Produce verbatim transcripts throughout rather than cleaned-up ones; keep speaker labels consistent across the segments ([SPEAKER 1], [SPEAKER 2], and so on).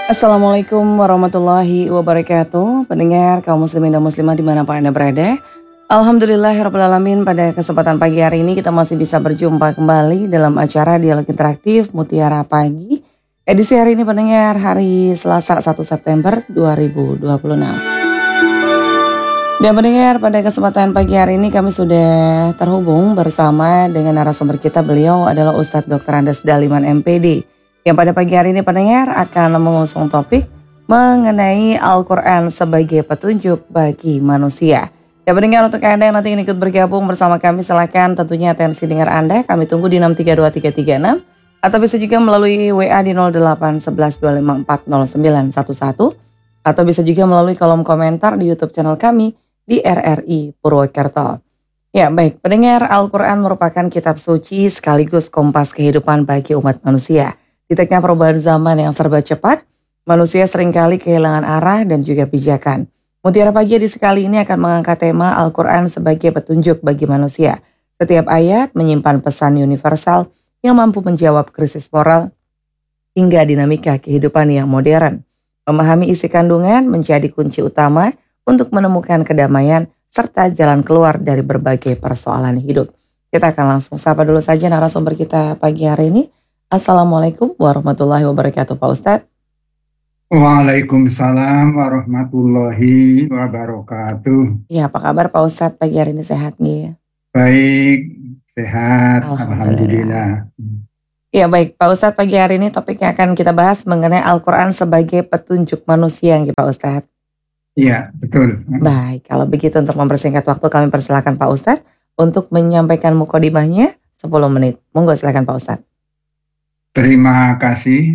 [SPEAKER 1] Assalamualaikum warahmatullahi wabarakatuh. Pendengar kaum muslimin dan muslimah dimanapun Anda berada. Alhamdulillahirrahmanirrahim, pada kesempatan pagi hari ini kita masih bisa berjumpa kembali dalam acara Dialog Interaktif Mutiara Pagi. Edisi hari ini pendengar hari Selasa satu September dua ribu dua puluh enam. Dan pendengar, pada kesempatan pagi hari ini kami sudah terhubung bersama dengan narasumber kita. Beliau adalah Ustadz doktor Andes Daliman M P D, yang pada pagi hari ini pendengar akan mengusung topik mengenai Al-Quran sebagai petunjuk bagi manusia. Ya pendengar, untuk Anda yang nanti ingin ikut bergabung bersama kami, silakan tentunya atensi dengar Anda. Kami tunggu di enam tiga dua tiga tiga enam atau bisa juga melalui W A di nol delapan satu satu dua lima empat nol sembilan satu satu atau bisa juga melalui kolom komentar di YouTube channel kami di R R I Purwokerto. Ya baik, pendengar, Al-Quran merupakan kitab suci sekaligus kompas kehidupan bagi umat manusia. Di tengah perubahan zaman yang serba cepat, manusia seringkali kehilangan arah dan juga pijakan. Mutiara Pagi edisi kali ini akan mengangkat tema Al-Quran sebagai petunjuk bagi manusia. Setiap ayat menyimpan pesan universal yang mampu menjawab krisis moral hingga dinamika kehidupan yang modern. Memahami isi kandungan menjadi kunci utama untuk menemukan kedamaian serta jalan keluar dari berbagai persoalan hidup. Kita akan langsung sapa dulu saja narasumber kita pagi hari ini. Assalamualaikum warahmatullahi wabarakatuh, Pak Ustadz.
[SPEAKER 2] Waalaikumsalam warahmatullahi wabarakatuh.
[SPEAKER 1] Ya, apa kabar Pak Ustadz pagi hari ini, sehat nih?
[SPEAKER 2] Baik, sehat,
[SPEAKER 1] Alhamdulillah.
[SPEAKER 2] alhamdulillah.
[SPEAKER 1] Ya baik, Pak Ustadz, pagi hari ini topiknya akan kita bahas mengenai Al-Quran sebagai petunjuk manusia, ya Pak Ustadz.
[SPEAKER 2] Iya, betul.
[SPEAKER 1] Baik, kalau begitu untuk mempersingkat waktu kami persilakan Pak Ustadz untuk menyampaikan mukadimahnya sepuluh menit. Monggo silakan Pak Ustadz.
[SPEAKER 2] Terima kasih.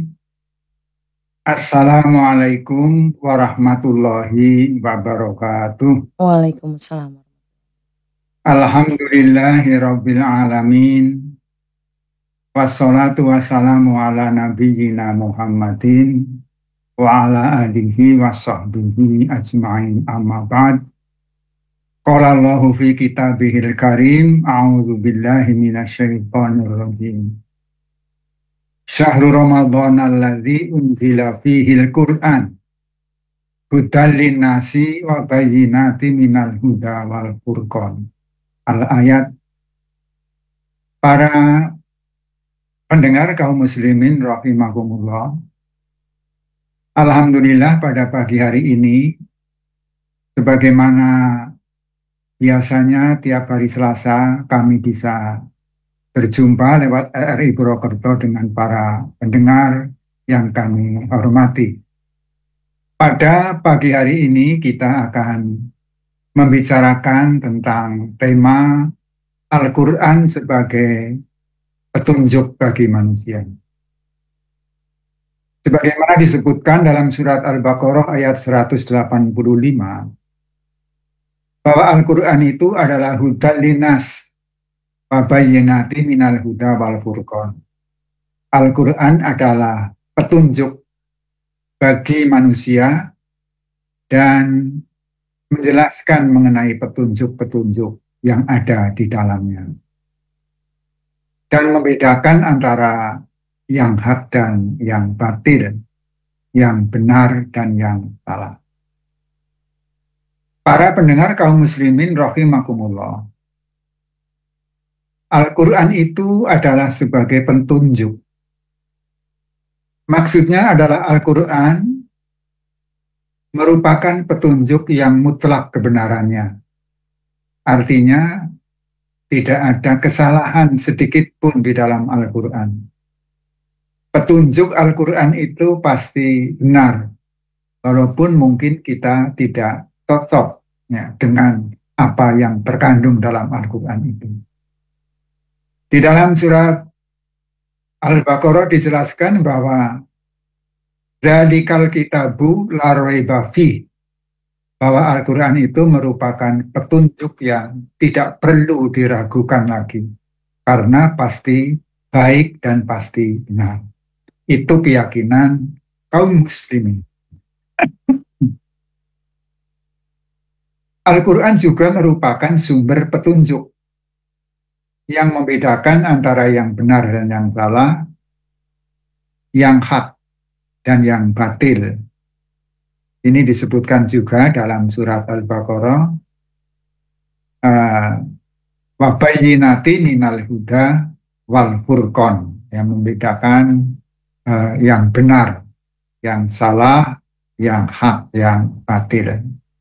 [SPEAKER 2] Assalamualaikum warahmatullahi wabarakatuh.
[SPEAKER 1] Waalaikumsalam.
[SPEAKER 2] Alhamdulillahirabbil alamin. Wassalatu wassalamu ala nabiyyina Muhammadin wa ala alihi wa sahbihi ajma'in, amma ba'd. Qala Allahu fi kitabihil karim, a'udzu billahi minasyaitonir rajim. Syahrul Ramadan alladzi unzila fihil Qur'an hudal linnasi wa bayyinatin minal huda wal furqan. Al-ayat. Para pendengar kaum muslimin rahimakumullah, alhamdulillah pada pagi hari ini, sebagaimana biasanya tiap hari Selasa kami bisa berjumpa lewat R R I Purwokerto dengan para pendengar yang kami hormati. Pada pagi hari ini kita akan membicarakan tentang tema Al-Quran sebagai petunjuk bagi manusia. Sebagaimana disebutkan dalam surat Al-Baqarah ayat seratus delapan puluh lima, bahwa Al-Quran itu adalah hudal linas wabayyinati minal huda wal furqan. Al-Quran adalah petunjuk bagi manusia dan menjelaskan mengenai petunjuk-petunjuk yang ada di dalamnya, dan membedakan antara yang hak dan yang batil, yang benar dan yang salah. Para pendengar kaum muslimin rahimakumullah, Al-Quran itu adalah sebagai petunjuk. Maksudnya adalah Al-Quran merupakan petunjuk yang mutlak kebenarannya. Artinya tidak ada kesalahan sedikit pun di dalam Al-Quran. Petunjuk Al-Quran itu pasti benar, walaupun mungkin kita tidak cocok ya, dengan apa yang terkandung dalam Al-Quran itu. Di dalam surat Al-Baqarah dijelaskan bahwa dzalikal kitabu la raiba fih, bahwa Al-Quran itu merupakan petunjuk yang tidak perlu diragukan lagi, karena pasti baik dan pasti benar. Itu keyakinan kaum muslimin. Al-Quran juga merupakan sumber petunjuk yang membedakan antara yang benar dan yang salah, yang hak dan yang batil. Ini disebutkan juga dalam surat Al-Baqarah, uh, wabayyinati minal huda wal furqan, yang membedakan uh, yang benar, yang salah, yang hak, yang batil.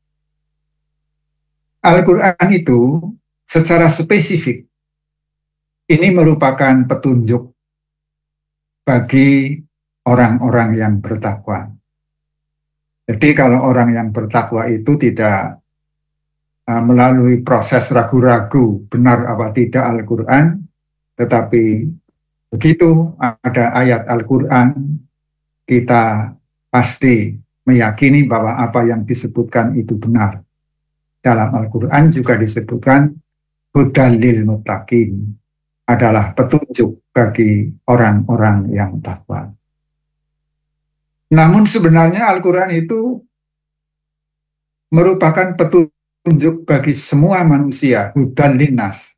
[SPEAKER 2] Al-Quran itu secara spesifik ini merupakan petunjuk bagi orang-orang yang bertakwa. Jadi kalau orang yang bertakwa itu tidak uh, melalui proses ragu-ragu benar apa tidak Al-Quran, tetapi begitu ada ayat Al-Quran, kita pasti meyakini bahwa apa yang disebutkan itu benar. Dalam Al-Quran juga disebutkan hudal lil muttaqin, adalah petunjuk bagi orang-orang yang takwa. Namun sebenarnya Al-Quran itu merupakan petunjuk bagi semua manusia, hudal linnas.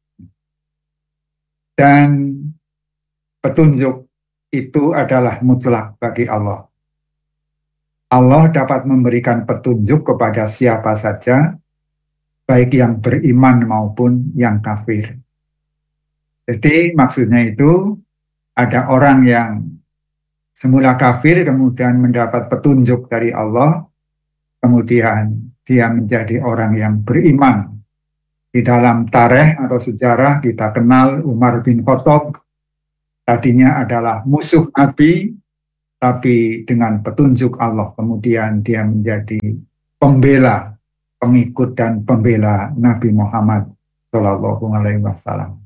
[SPEAKER 2] Dan petunjuk itu adalah mutlak bagi Allah. Allah dapat memberikan petunjuk kepada siapa saja, baik yang beriman maupun yang kafir. Jadi maksudnya itu ada orang yang semula kafir kemudian mendapat petunjuk dari Allah, kemudian dia menjadi orang yang beriman. Di dalam tarikh atau sejarah kita kenal Umar bin Khattab, tadinya adalah musuh Nabi, tapi dengan petunjuk Allah kemudian dia menjadi pembela, pengikut dan pembela Nabi Muhammad shallallahu alaihi wasallam.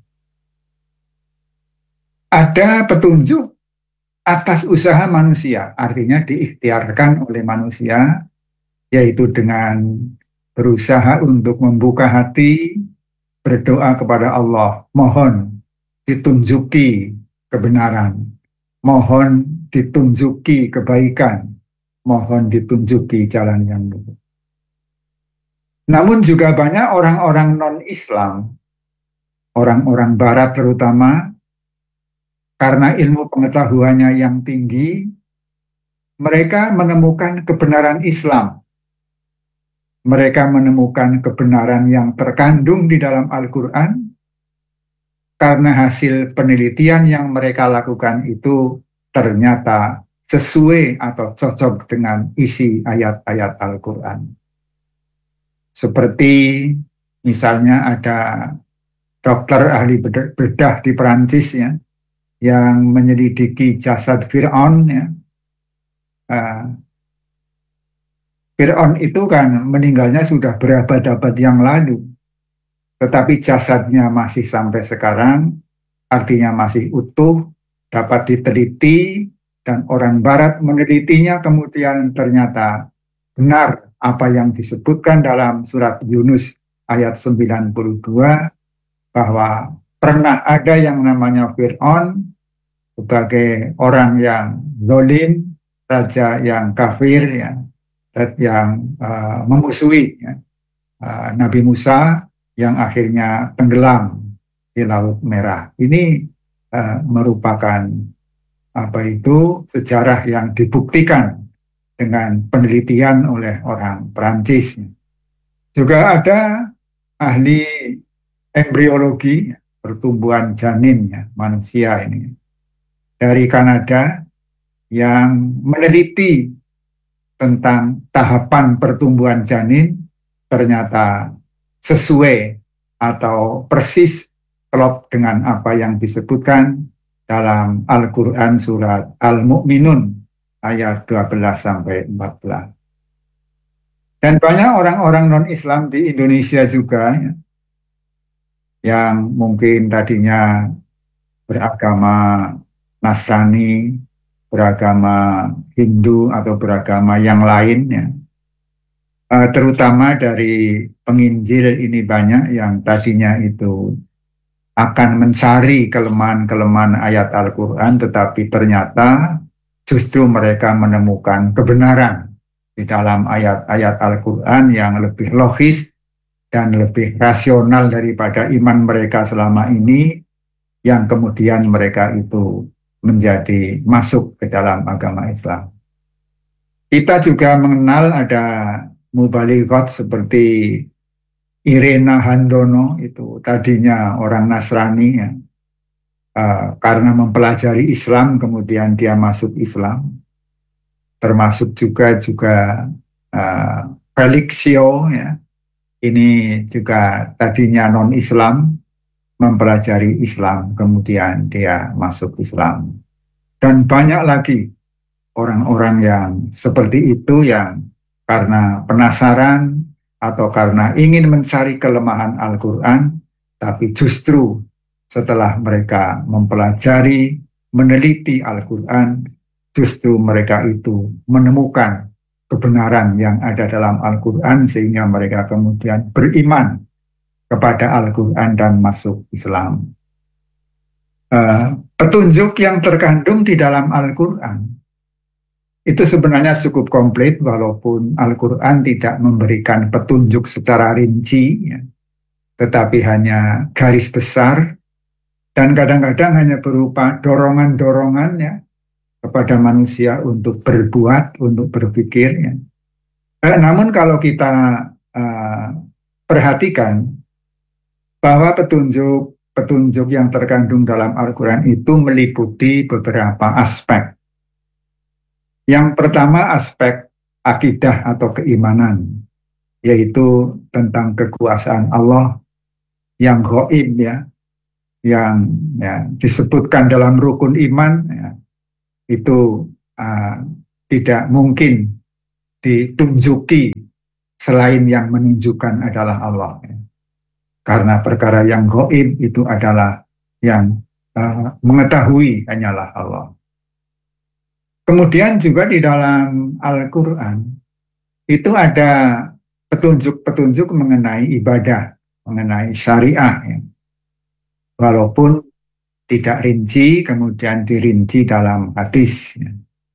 [SPEAKER 2] Ada petunjuk atas usaha manusia, artinya diikhtiarkan oleh manusia, yaitu dengan berusaha untuk membuka hati, berdoa kepada Allah, mohon ditunjuki kebenaran, mohon ditunjuki kebaikan, mohon ditunjuki jalan yang lurus. Namun juga banyak orang-orang non-Islam, orang-orang Barat terutama, karena ilmu pengetahuannya yang tinggi, mereka menemukan kebenaran Islam. Mereka menemukan kebenaran yang terkandung di dalam Al-Quran, karena hasil penelitian yang mereka lakukan itu ternyata sesuai atau cocok dengan isi ayat-ayat Al-Quran. Seperti misalnya ada dokter ahli bedah di Perancis ya, yang menyelidiki jasad Fir'aun ya. Uh, Fir'aun itu kan meninggalnya sudah berabad-abad yang lalu, tetapi jasadnya masih sampai sekarang, artinya masih utuh, dapat diteliti, dan orang Barat menelitinya kemudian ternyata benar apa yang disebutkan dalam surat Yunus ayat sembilan puluh dua, bahwa pernah ada yang namanya Fir'aun sebagai orang yang zalim, raja yang kafir, ya, yang uh, memusuhi ya, uh, Nabi Musa yang akhirnya tenggelam di Laut Merah. Ini uh, merupakan apa itu sejarah yang dibuktikan dengan penelitian oleh orang Perancis. Juga ada ahli embriologi, pertumbuhan janin ya, manusia ini dari Kanada yang meneliti tentang tahapan pertumbuhan janin, ternyata sesuai atau persis klop dengan apa yang disebutkan dalam Al-Quran surat Al-Mu'minun ayat dua belas sampai empat belas. Dan banyak orang-orang non-Islam di Indonesia juga ya, yang mungkin tadinya beragama Nasrani, beragama Hindu atau beragama yang lainnya. Uh, terutama dari penginjil ini banyak yang tadinya itu akan mencari kelemahan-kelemahan ayat Al-Quran, tetapi ternyata justru mereka menemukan kebenaran di dalam ayat-ayat Al-Quran yang lebih logis dan lebih rasional daripada iman mereka selama ini, yang kemudian mereka itu menjadi masuk ke dalam agama Islam. Kita juga mengenal ada mubalighot seperti Irena Handono, itu tadinya orang Nasrani ya. Uh, karena mempelajari Islam kemudian dia masuk Islam. Termasuk juga juga uh, Felixio ya. Ini juga tadinya non-Islam, mempelajari Islam kemudian dia masuk Islam. Dan banyak lagi orang-orang yang seperti itu yang karena penasaran atau karena ingin mencari kelemahan Al-Quran, tapi justru setelah mereka mempelajari, meneliti Al-Quran, justru mereka itu menemukan kebenaran yang ada dalam Al-Quran sehingga mereka kemudian beriman kepada Al-Quran dan masuk Islam. Uh, petunjuk yang terkandung di dalam Al-Quran itu sebenarnya cukup komplit walaupun Al-Quran tidak memberikan petunjuk secara rinci, ya, tetapi hanya garis besar dan kadang-kadang hanya berupa dorongan-dorongan ya, kepada manusia untuk berbuat, untuk berpikir. Ya. Eh, namun kalau kita uh, perhatikan bahwa petunjuk petunjuk yang terkandung dalam Al-Quran itu meliputi beberapa aspek. Yang pertama aspek akidah atau keimanan, yaitu tentang kekuasaan Allah yang gaib ya, yang ya, disebutkan dalam rukun iman ya, itu uh, tidak mungkin ditunjuki selain yang menunjukkan adalah Allah. Ya. Karena perkara yang gaib itu adalah yang uh, mengetahui hanyalah Allah. Kemudian juga di dalam Al-Quran itu ada petunjuk-petunjuk mengenai ibadah, mengenai syariah. Ya. Walaupun tidak rinci, kemudian dirinci dalam hadis. Ya.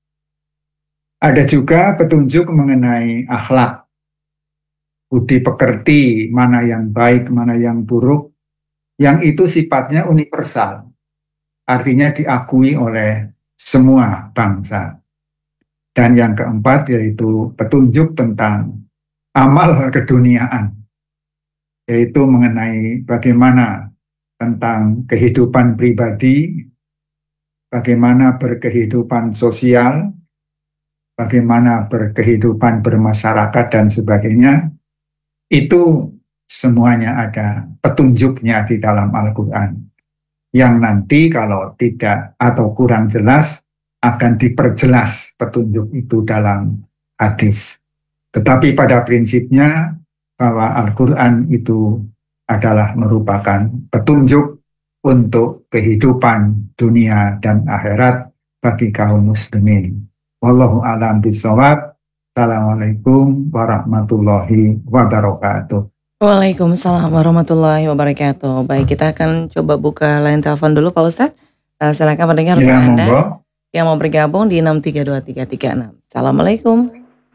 [SPEAKER 2] Ada juga petunjuk mengenai akhlak, budi pekerti, mana yang baik, mana yang buruk, yang itu sifatnya universal, artinya diakui oleh semua bangsa. Dan yang keempat yaitu petunjuk tentang amal keduniaan, yaitu mengenai bagaimana tentang kehidupan pribadi, bagaimana berkehidupan sosial, bagaimana berkehidupan bermasyarakat dan sebagainya. Itu semuanya ada petunjuknya di dalam Al-Quran, yang nanti kalau tidak atau kurang jelas akan diperjelas petunjuk itu dalam hadis. Tetapi pada prinsipnya bahwa Al-Quran itu adalah merupakan petunjuk untuk kehidupan dunia dan akhirat bagi kaum muslimin. Wallahu a'lam bishawab. Assalamualaikum warahmatullahi wabarakatuh.
[SPEAKER 1] Waalaikumsalam warahmatullahi wabarakatuh. Baik, kita akan coba buka line telepon dulu Pak Ustadz. Uh, silakan mendengar ya, Anda monggo. Yang mau bergabung di enam tiga dua tiga tiga enam. Assalamualaikum.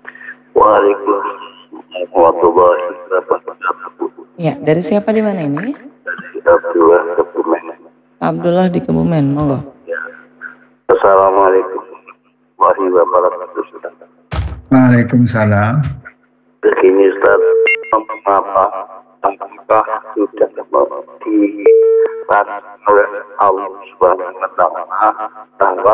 [SPEAKER 3] Waalaikumsalam warahmatullahi wabarakatuh.
[SPEAKER 1] Ya, dari siapa di mana ini?
[SPEAKER 3] Dari Abdullah di Kebumen.
[SPEAKER 1] Abdullah di Kebumen, monggo.
[SPEAKER 3] Ya. Assalamualaikum warahmatullahi wabarakatuh.
[SPEAKER 2] Waalaikumsalam.
[SPEAKER 3] Begini Ustaz, apa apakah sudah dilarang oleh Allah Subhanahu wa Ta'ala bahwa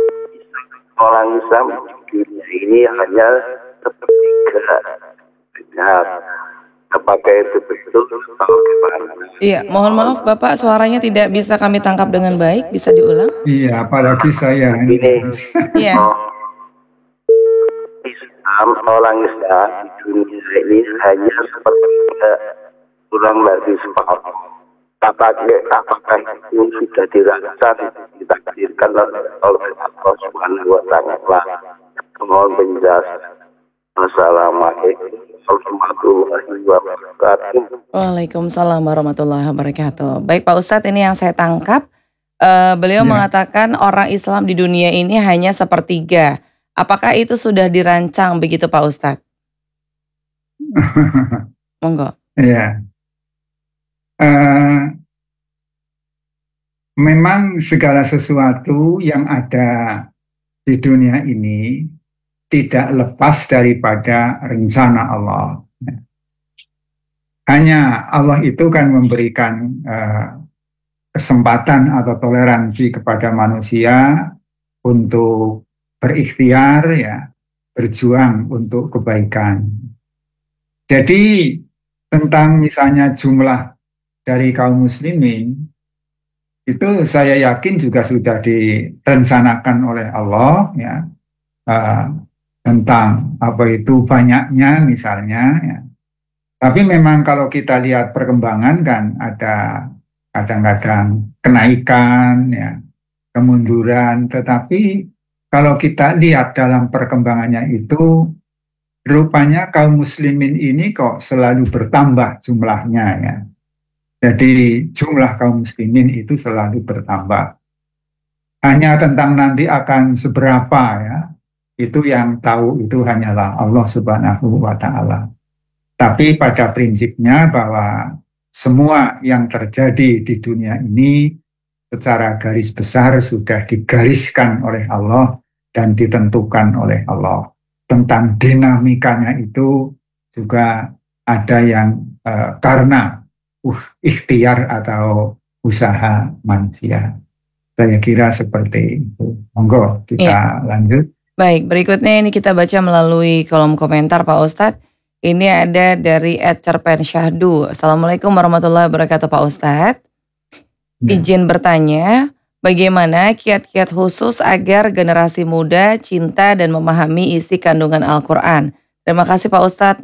[SPEAKER 3] orang Islam di dunia ini hanya sepertiga benar? Apakah itu betul atau gimana?
[SPEAKER 1] Iya, mohon maaf Bapak, suaranya tidak bisa kami tangkap dengan baik, bisa diulang?
[SPEAKER 2] Iya, apalagi saya.
[SPEAKER 3] Ini.
[SPEAKER 1] Iya.
[SPEAKER 3] Orang Islam di dunia ini hanya seperti kurang lebih separuh. Apakah, apakah itu sudah dirancang, ditakdirkan oleh Allah Subhanahu wa Ta'ala? Mohon penjelasan. Wassalamualaikum warahmatullahi wabarakatuh.
[SPEAKER 1] Waalaikumsalam warahmatullahi wabarakatuh. Baik Pak Ustadz, ini yang saya tangkap. Uh, beliau ya. mengatakan orang Islam di dunia ini hanya sepertiga. Apakah itu sudah dirancang begitu Pak Ustadz? Monggo.
[SPEAKER 2] Ya. Uh, memang segala sesuatu yang ada di dunia ini tidak lepas daripada rencana Allah. Hanya Allah itu kan memberikan uh, kesempatan atau toleransi kepada manusia untuk berikhtiar, ya, berjuang untuk kebaikan. Jadi tentang misalnya jumlah dari kaum muslimin, itu saya yakin juga sudah direncanakan oleh Allah, ya, uh, tentang apa itu banyaknya misalnya, ya. Tapi memang kalau kita lihat perkembangan kan ada kadang-kadang kenaikan, ya, kemunduran. Tetapi kalau kita lihat dalam perkembangannya itu, rupanya kaum muslimin ini kok selalu bertambah jumlahnya, ya. Jadi jumlah kaum muslimin itu selalu bertambah. Hanya tentang nanti akan seberapa, ya, itu yang tahu itu hanyalah Allah Subhanahu wa Ta'ala. Tapi pada prinsipnya bahwa semua yang terjadi di dunia ini secara garis besar sudah digariskan oleh Allah dan ditentukan oleh Allah. Tentang dinamikanya itu juga ada yang uh, karena uh, ikhtiar atau usaha manusia. Saya kira seperti itu. Monggo kita ya. lanjut.
[SPEAKER 1] Baik, berikutnya ini kita baca melalui kolom komentar Pak Ustadz. Ini ada dari et cerpen syahdu. Assalamualaikum warahmatullahi wabarakatuh Pak Ustadz. Ya. Izin bertanya, bagaimana kiat-kiat khusus agar generasi muda cinta dan memahami isi kandungan Al-Quran? Terima kasih Pak Ustadz.